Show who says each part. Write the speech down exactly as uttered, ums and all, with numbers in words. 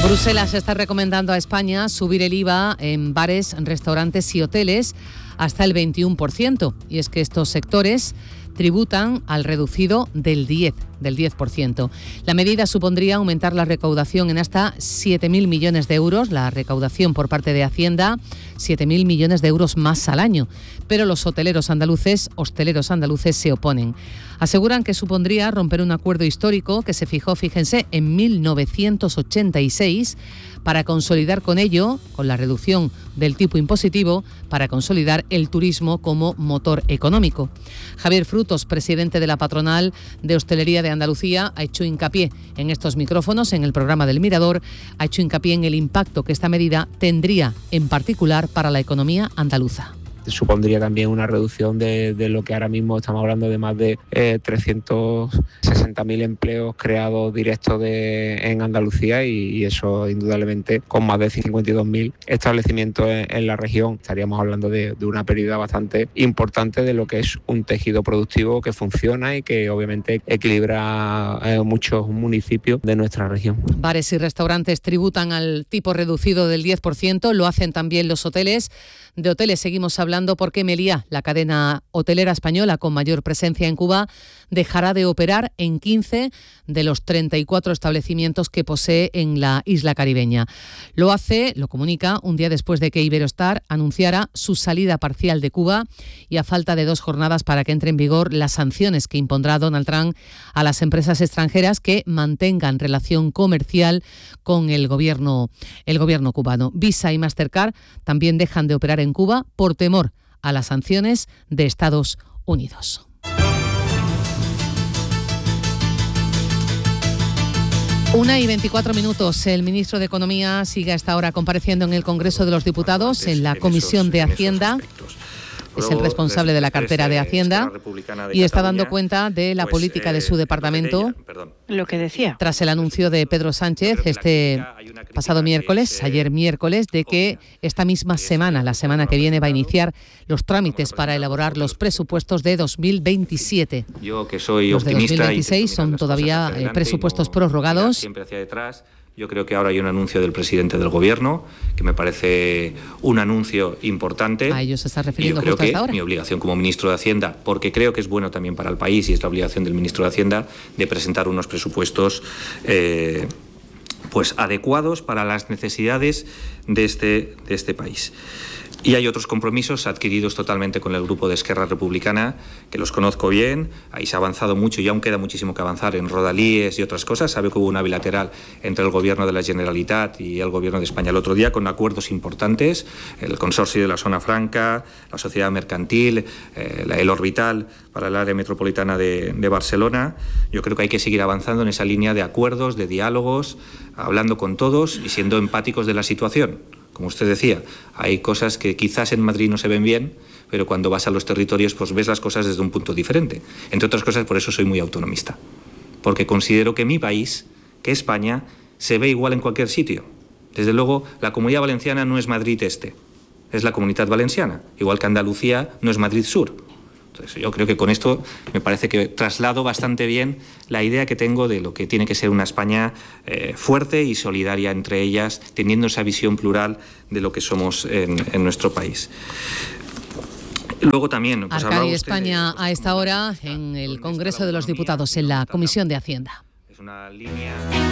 Speaker 1: Bruselas está recomendando a España subir el I V A en bares, restaurantes y hoteles hasta el veintiuno por ciento. Y es que estos sectores tributan al reducido del diez por ciento. La medida supondría aumentar la recaudación en hasta siete mil millones de euros, la recaudación por parte de Hacienda, siete mil millones de euros más al año. Pero los hoteleros andaluces, hosteleros andaluces se oponen. Aseguran que supondría romper un acuerdo histórico que se fijó, fíjense, en mil novecientos ochenta y seis para consolidar con ello, con la reducción del tipo impositivo, para consolidar el turismo como motor económico. Javier Frutos, presidente de la patronal de hostelería de Andalucía, ha hecho hincapié en estos micrófonos, en el programa del Mirador, ha hecho hincapié en el impacto que esta medida tendría en particular para la economía andaluza.
Speaker 2: Supondría también una reducción de, de lo que ahora mismo estamos hablando de más de eh, trescientos sesenta mil empleos creados directos de, en Andalucía y, y eso indudablemente con más de cincuenta y dos mil establecimientos en, en la región estaríamos hablando de, de una pérdida bastante importante de lo que es un tejido productivo que funciona y que obviamente equilibra eh, muchos municipios de nuestra región.
Speaker 1: Bares y restaurantes tributan al tipo reducido del diez por ciento, lo hacen también los hoteles. De hoteles seguimos hablando porque Meliá, la cadena hotelera española con mayor presencia en Cuba, dejará de operar en quince de los treinta y cuatro establecimientos que posee en la isla caribeña. Lo hace, lo comunica, un día después de que Iberostar anunciara su salida parcial de Cuba y a falta de dos jornadas para que entre en vigor las sanciones que impondrá Donald Trump a las empresas extranjeras que mantengan relación comercial con el gobierno, el gobierno cubano. Visa y Mastercard también dejan de operar en Cuba por temor a las sanciones de Estados Unidos. Una y veinticuatro minutos. El ministro de Economía sigue a esta hora compareciendo en el Congreso de los Diputados en la Comisión de Hacienda. Es el responsable de la cartera de Hacienda y está dando cuenta de la política de su departamento.
Speaker 3: Lo que decía.
Speaker 1: Tras el anuncio de Pedro Sánchez este pasado miércoles, ayer miércoles, de que esta misma semana, la semana que viene, va a iniciar los trámites para elaborar los presupuestos de dos mil veintisiete.
Speaker 4: Yo que soy
Speaker 1: los de
Speaker 4: optimista
Speaker 1: dos mil veintiséis son todavía eh, presupuestos prorrogados.
Speaker 4: Siempre hacia detrás. Yo creo que ahora hay un anuncio del presidente del Gobierno que me parece un anuncio importante.
Speaker 1: A ello se está refiriendo
Speaker 4: y yo creo
Speaker 1: justo
Speaker 4: que
Speaker 1: hasta ahora.
Speaker 4: Mi obligación como ministro de Hacienda, porque creo que es bueno también para el país y es la obligación del ministro de Hacienda de presentar unos presupuestos eh, pues adecuados para las necesidades de este, de este país. Y hay otros compromisos adquiridos totalmente con el grupo de Esquerra Republicana, que los conozco bien, ahí se ha avanzado mucho y aún queda muchísimo que avanzar en rodalíes y otras cosas. Sabe que hubo una bilateral entre el Gobierno de la Generalitat y el Gobierno de España el otro día con acuerdos importantes, el consorcio de la Zona Franca, la sociedad mercantil, eh, el orbital para el área metropolitana de, de Barcelona. Yo creo que hay que seguir avanzando en esa línea de acuerdos, de diálogos, hablando con todos y siendo empáticos de la situación. Como usted decía, hay cosas que quizás en Madrid no se ven bien, pero cuando vas a los territorios pues ves las cosas desde un punto diferente. Entre otras cosas, por eso soy muy autonomista. Porque considero que mi país, que España, se ve igual en cualquier sitio. Desde luego, la Comunidad Valenciana no es Madrid Este, es la Comunidad Valenciana. Igual que Andalucía no es Madrid Sur. Entonces, yo creo que con esto me parece que traslado bastante bien la idea que tengo de lo que tiene que ser una España eh, fuerte y solidaria entre ellas, teniendo esa visión plural de lo que somos en, en nuestro país. Luego también...
Speaker 1: Pues, Arcadi España de, a esta hora en el Congreso de los Diputados, en la Comisión de Hacienda.
Speaker 4: Es una línea...